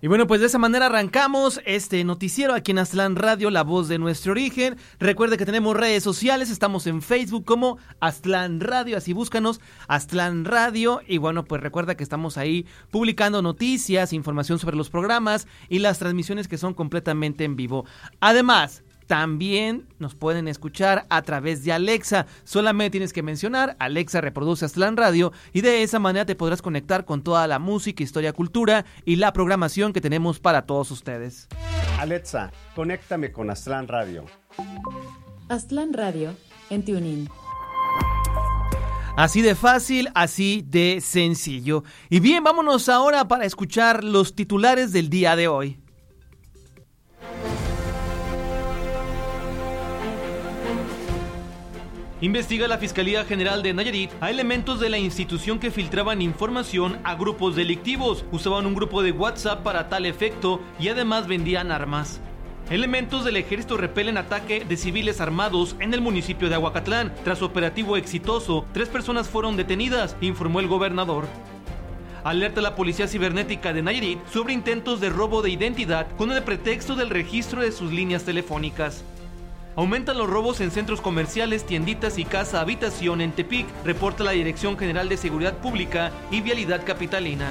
Y bueno, pues de esa manera arrancamos este noticiero aquí en Aztlán Radio, la voz de nuestro origen. Recuerde que tenemos redes sociales, estamos en Facebook como Aztlán Radio, así búscanos, Aztlán Radio. Y bueno, pues recuerda que estamos ahí publicando noticias, información sobre los programas y las transmisiones que son completamente en vivo. Además, también nos pueden escuchar a través de Alexa. Solamente tienes que mencionar Alexa reproduce Aztlán Radio y de esa manera te podrás conectar con toda la música, historia, cultura y la programación que tenemos para todos ustedes. Alexa, conéctame con Aztlán Radio. Aztlán Radio en TuneIn. Así de fácil, así de sencillo. Y bien, vámonos ahora para escuchar los titulares del día de hoy. Investiga la Fiscalía General de Nayarit a elementos de la institución que filtraban información a grupos delictivos, usaban un grupo de WhatsApp para tal efecto y además vendían armas. Elementos del ejército repelen ataque de civiles armados en el municipio de Ahuacatlán. Tras operativo exitoso, 3 personas fueron detenidas, informó el gobernador. Alerta a la Policía Cibernética de Nayarit sobre intentos de robo de identidad con el pretexto del registro de sus líneas telefónicas. Aumentan los robos en centros comerciales, tienditas y casa-habitación en Tepic, reporta la Dirección General de Seguridad Pública y Vialidad Capitalina.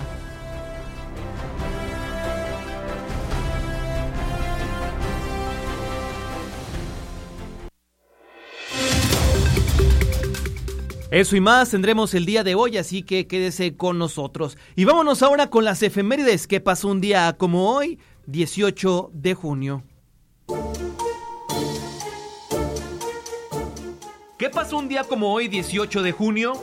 Eso y más tendremos el día de hoy, así que quédese con nosotros. Y vámonos ahora con las efemérides que pasó un día como hoy, 18 de junio. ¿Qué pasó un día como hoy, 18 de junio?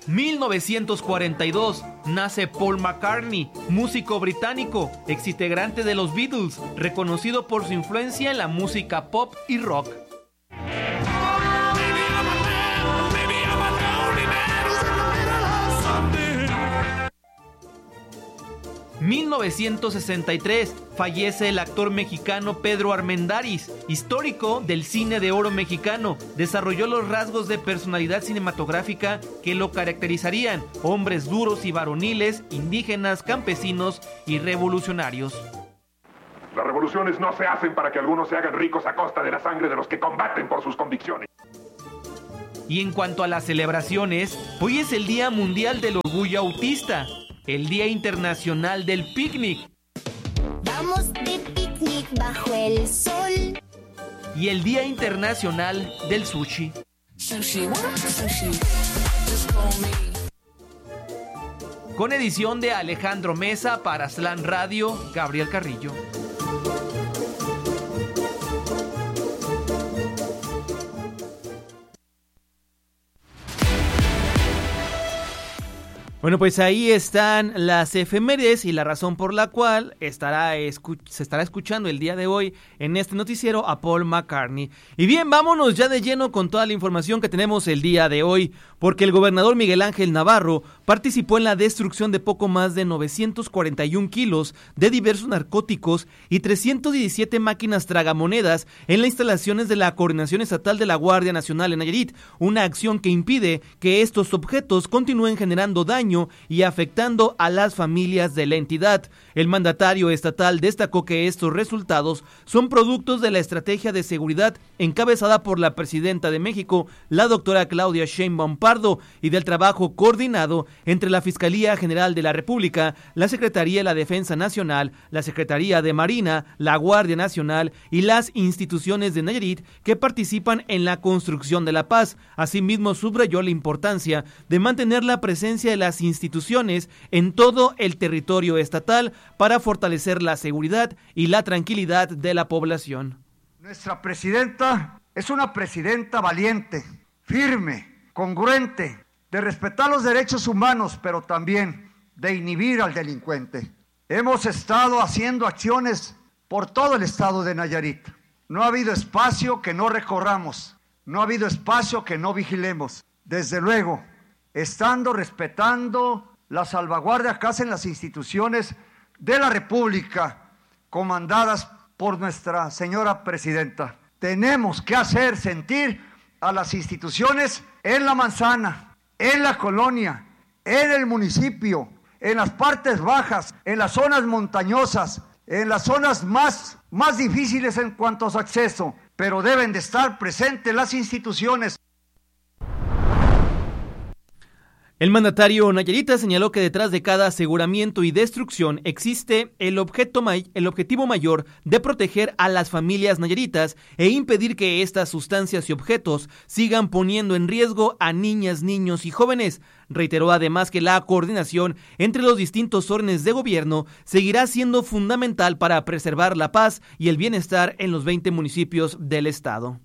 1942, nace Paul McCartney, músico británico, exintegrante de los Beatles, reconocido por su influencia en la música pop y rock. 1963, fallece el actor mexicano Pedro Armendáriz, histórico del cine de oro mexicano. Desarrolló los rasgos de personalidad cinematográfica que lo caracterizarían: hombres duros y varoniles, indígenas, campesinos y revolucionarios. Las revoluciones no se hacen para que algunos se hagan ricos a costa de la sangre de los que combaten por sus convicciones. Y en cuanto a las celebraciones, hoy es el Día Mundial del Orgullo Autista, el Día Internacional del Picnic. Vamos de picnic bajo el sol. Y el Día Internacional del Sushi. Sushi, sushi. Con edición de Alejandro Mesa para Aztlán Radio, Gabriel Carrillo. Bueno, pues ahí están las efemérides y la razón por la cual se estará escuchando el día de hoy en este noticiero a Paul McCartney. Y bien, vámonos ya de lleno con toda la información que tenemos el día de hoy, porque el gobernador Miguel Ángel Navarro participó en la destrucción de poco más de 941 kilos de diversos narcóticos y 317 máquinas tragamonedas en las instalaciones de la Coordinación Estatal de la Guardia Nacional en Nayarit, una acción que impide que estos objetos continúen generando daño y afectando a las familias de la entidad. El mandatario estatal destacó que estos resultados son productos de la estrategia de seguridad encabezada por la presidenta de México, la doctora Claudia Sheinbaum Pardo, y del trabajo coordinado entre la Fiscalía General de la República, la Secretaría de la Defensa Nacional, la Secretaría de Marina, la Guardia Nacional y las instituciones de Nayarit que participan en la construcción de la paz. Asimismo, subrayó la importancia de mantener la presencia de las instituciones en todo el territorio estatal para fortalecer la seguridad y la tranquilidad de la población. Nuestra presidenta es una presidenta valiente, firme, congruente, de respetar los derechos humanos, pero también de inhibir al delincuente. Hemos estado haciendo acciones por todo el estado de Nayarit. No ha habido espacio que no recorramos, no ha habido espacio que no vigilemos. Desde luego, respetando la salvaguardia que hacen las instituciones de la República, comandadas por nuestra señora presidenta. Tenemos que hacer sentir a las instituciones en la manzana, en la colonia, en el municipio, en las partes bajas, en las zonas montañosas, en las zonas más difíciles en cuanto a su acceso, pero deben de estar presentes las instituciones. El mandatario nayarita señaló que detrás de cada aseguramiento y destrucción existe el objetivo mayor de proteger a las familias nayaritas e impedir que estas sustancias y objetos sigan poniendo en riesgo a niñas, niños y jóvenes. Reiteró además que la coordinación entre los distintos órdenes de gobierno seguirá siendo fundamental para preservar la paz y el bienestar en los 20 municipios del estado.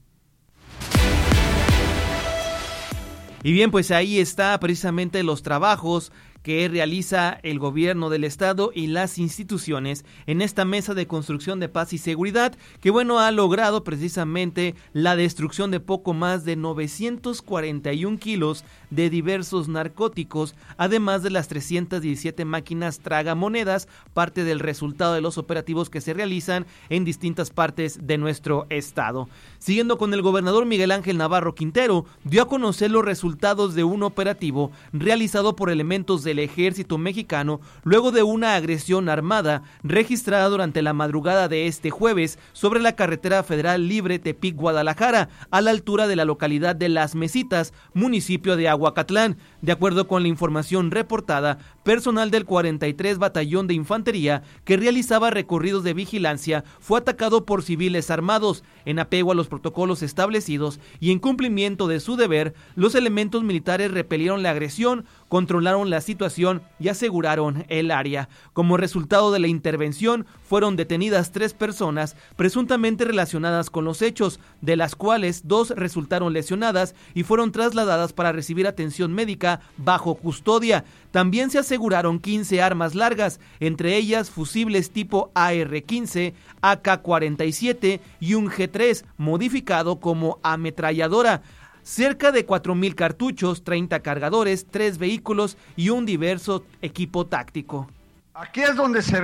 Y bien, pues ahí está precisamente los trabajos que realiza el gobierno del estado y las instituciones en esta mesa de construcción de paz y seguridad, que bueno, ha logrado precisamente la destrucción de poco más de 941 kilos de diversos narcóticos, además de las 317 máquinas tragamonedas, parte del resultado de los operativos que se realizan en distintas partes de nuestro estado. Siguiendo con el gobernador Miguel Ángel Navarro Quintero, dio a conocer los resultados de un operativo realizado por elementos del Ejército Mexicano luego de una agresión armada registrada durante la madrugada de este jueves sobre la carretera federal libre Tepic-Guadalajara, a la altura de la localidad de Las Mesitas, municipio de Aguacatlán. De acuerdo con la información reportada, personal del 43 Batallón de Infantería que realizaba recorridos de vigilancia fue atacado por civiles armados. En apego a los protocolos establecidos y en cumplimiento de su deber, los elementos militares repelieron la agresión, controlaron la situación y aseguraron el área. Como resultado de la intervención, fueron detenidas 3 personas presuntamente relacionadas con los hechos, de las cuales 2 resultaron lesionadas y fueron trasladadas para recibir atención médica bajo custodia. También se aseguraron 15 armas largas, entre ellas fusibles tipo AR-15, AK-47 y un G3 modificado como ametralladora. Cerca de 4,000 cartuchos, 30 cargadores, 3 vehículos y un diverso equipo táctico. Aquí es donde se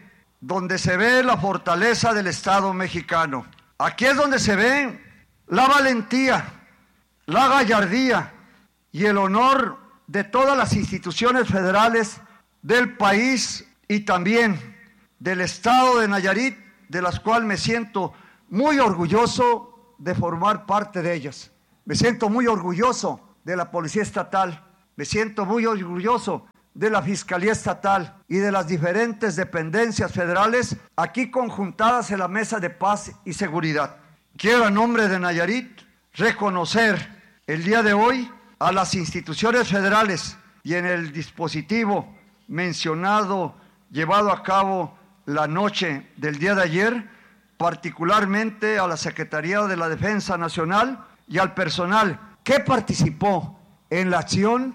ve la fortaleza del Estado mexicano. Aquí es donde se ve la valentía, la gallardía y el honor de todas las instituciones federales del país y también del estado de Nayarit, de las cuales me siento muy orgulloso de formar parte de ellas. Me siento muy orgulloso de la Policía Estatal, me siento muy orgulloso de la Fiscalía Estatal y de las diferentes dependencias federales aquí conjuntadas en la Mesa de Paz y Seguridad. Quiero, en nombre de Nayarit, reconocer el día de hoy a las instituciones federales y en el dispositivo mencionado, llevado a cabo la noche del día de ayer, particularmente a la Secretaría de la Defensa Nacional y al personal que participó en la acción.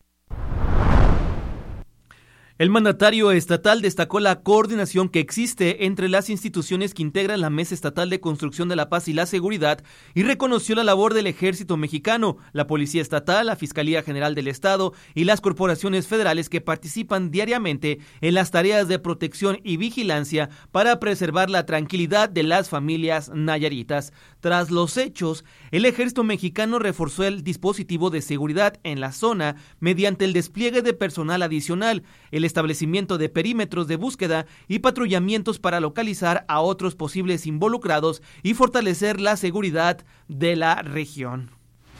El mandatario estatal destacó la coordinación que existe entre las instituciones que integran la Mesa Estatal de Construcción de la Paz y la Seguridad y reconoció la labor del Ejército Mexicano, la Policía Estatal, la Fiscalía General del Estado y las corporaciones federales que participan diariamente en las tareas de protección y vigilancia para preservar la tranquilidad de las familias nayaritas. Tras los hechos, el Ejército Mexicano reforzó el dispositivo de seguridad en la zona mediante el despliegue de personal adicional, el establecimiento de perímetros de búsqueda y patrullamientos para localizar a otros posibles involucrados y fortalecer la seguridad de la región.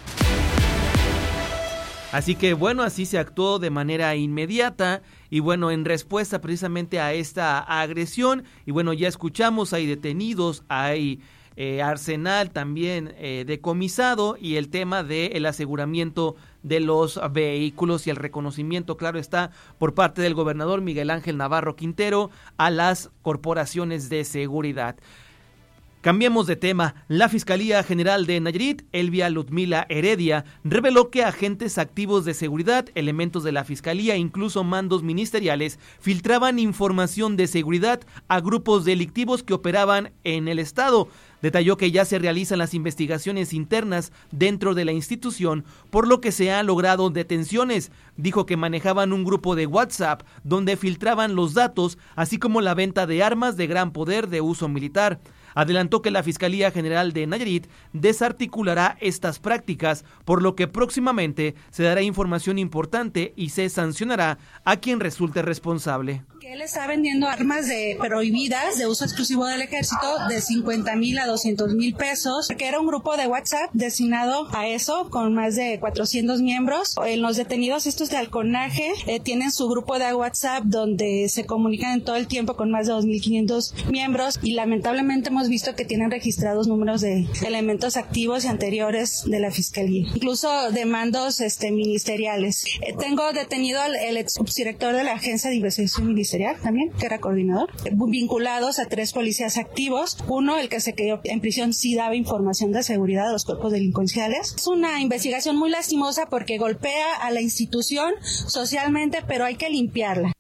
Así que bueno, así se actuó de manera inmediata y bueno, en respuesta precisamente a esta agresión. Y bueno, ya escuchamos, hay detenidos, hay arsenal también decomisado y el tema del aseguramiento de los vehículos y el reconocimiento, claro está, por parte del gobernador Miguel Ángel Navarro Quintero a las corporaciones de seguridad. Cambiemos de tema. La Fiscalía General de Nayarit, Elvia Ludmila Heredia, reveló que agentes activos de seguridad, elementos de la Fiscalía e incluso mandos ministeriales filtraban información de seguridad a grupos delictivos que operaban en el estado. Detalló que ya se realizan las investigaciones internas dentro de la institución, por lo que se han logrado detenciones. Dijo que manejaban un grupo de WhatsApp donde filtraban los datos, así como la venta de armas de gran poder de uso militar. Adelantó que la Fiscalía General de Nayarit desarticulará estas prácticas, por lo que próximamente se dará información importante y se sancionará a quien resulte responsable. Él está vendiendo armas prohibidas de uso exclusivo del ejército de 50,000 a 200,000 pesos, que era un grupo de WhatsApp destinado a eso, con más de 400 miembros. Los detenidos estos de halconaje tienen su grupo de WhatsApp donde se comunican en todo el tiempo con más de 2,500 miembros, y lamentablemente hemos visto que tienen registrados números de elementos activos y anteriores de la Fiscalía, incluso de mandos ministeriales. Tengo detenido al ex subdirector de la Agencia de Investigación Ministerial también, que era coordinador, vinculados a 3 policías activos. Uno, el que se quedó en prisión, sí daba información de seguridad de los cuerpos delincuenciales. Es una investigación muy lastimosa porque golpea a la institución socialmente, pero hay que limpiarla.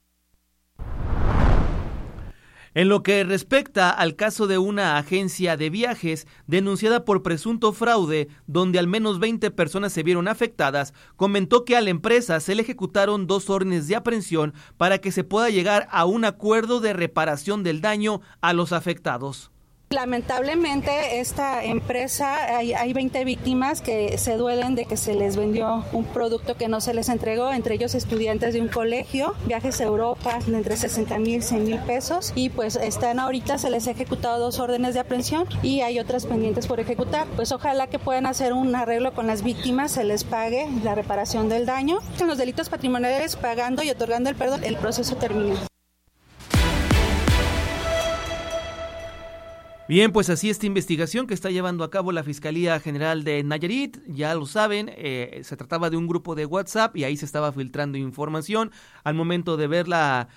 En lo que respecta al caso de una agencia de viajes denunciada por presunto fraude, donde al menos 20 personas se vieron afectadas, comentó que a la empresa se le ejecutaron 2 órdenes de aprehensión para que se pueda llegar a un acuerdo de reparación del daño a los afectados. Lamentablemente esta empresa, hay 20 víctimas que se duelen de que se les vendió un producto que no se les entregó, entre ellos estudiantes de un colegio, viajes a Europa de entre 60,000 y 100,000 pesos, y pues ahorita se les ha ejecutado 2 órdenes de aprehensión y hay otras pendientes por ejecutar. Pues ojalá que puedan hacer un arreglo con las víctimas, se les pague la reparación del daño. En los delitos patrimoniales, pagando y otorgando el perdón, el proceso termina. Bien, pues así esta investigación que está llevando a cabo la Fiscalía General de Nayarit, ya lo saben, se trataba de un grupo de WhatsApp y ahí se estaba filtrando información. Al momento de ver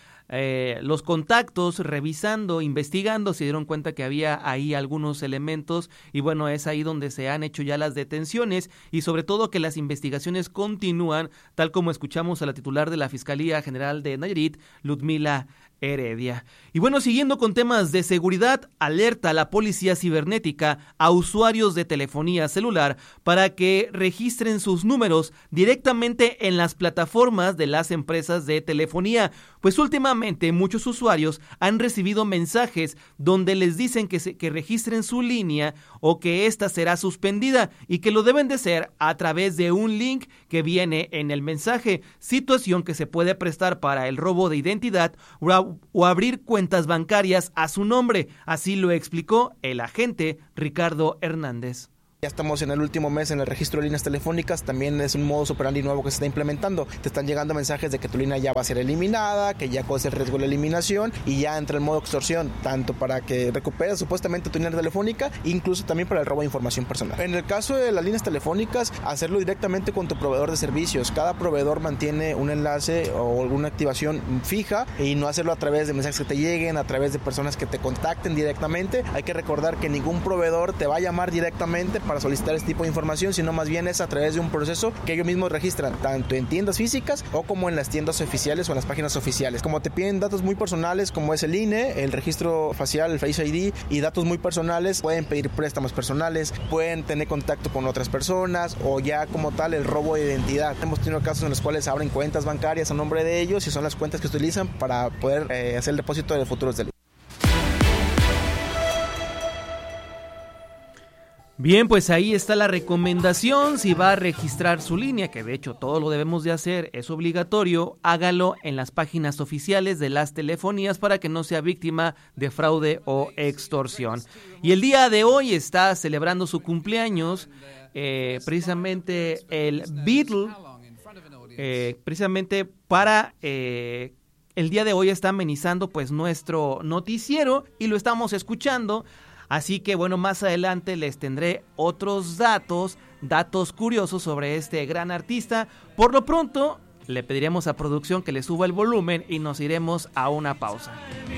los contactos, revisando, investigando, se dieron cuenta que había ahí algunos elementos y bueno, es ahí donde se han hecho ya las detenciones y sobre todo que las investigaciones continúan, tal como escuchamos a la titular de la Fiscalía General de Nayarit, Ludmila Heredia. Y bueno, siguiendo con temas de seguridad, alerta a la Policía Cibernética a usuarios de telefonía celular para que registren sus números directamente en las plataformas de las empresas de telefonía, pues últimamente muchos usuarios han recibido mensajes donde les dicen que registren su línea o que ésta será suspendida y que lo deben de hacer a través de un link que viene en el mensaje, situación que se puede prestar para el robo de identidad o abrir cuentas bancarias a su nombre, así lo explicó el agente Ricardo Hernández. Ya estamos en el último mes en el registro de líneas telefónicas, también es un modus operandi nuevo que se está implementando. Te están llegando mensajes de que tu línea ya va a ser eliminada, que ya corre el riesgo de la eliminación y ya entra el modo extorsión, tanto para que recuperes supuestamente tu línea telefónica, incluso también para el robo de información personal. En el caso de las líneas telefónicas, hacerlo directamente con tu proveedor de servicios. Cada proveedor mantiene un enlace o alguna activación fija y no hacerlo a través de mensajes que te lleguen, a través de personas que te contacten directamente. Hay que recordar que ningún proveedor te va a llamar directamente para solicitar este tipo de información, sino más bien es a través de un proceso que ellos mismos registran, tanto en tiendas físicas o como en las tiendas oficiales o en las páginas oficiales. Como te piden datos muy personales, como es el INE, el registro facial, el Face ID, y datos muy personales, pueden pedir préstamos personales, pueden tener contacto con otras personas o ya como tal el robo de identidad. Hemos tenido casos en los cuales abren cuentas bancarias a nombre de ellos y son las cuentas que utilizan para poder hacer el depósito de futuros delitos. Bien, pues ahí está la recomendación. Si va a registrar su línea, que de hecho todo lo debemos de hacer, es obligatorio, hágalo en las páginas oficiales de las telefonías para que no sea víctima de fraude o extorsión. Y el día de hoy está celebrando su cumpleaños precisamente el Beatle, precisamente para... el día de hoy está amenizando pues nuestro noticiero y lo estamos escuchando. Así que bueno, más adelante les tendré otros datos curiosos sobre este gran artista. Por lo pronto, le pediremos a producción que le suba el volumen y nos iremos a una pausa.